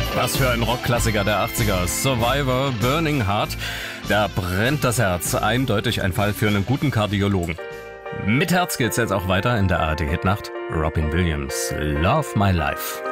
Was für ein Rockklassiker der 80er. Survivor, Burning Heart. Da brennt das Herz. Eindeutig ein Fall für einen guten Kardiologen. Mit Herz geht's jetzt auch weiter in der ARD Hitnacht. Robin Williams, Love My Life.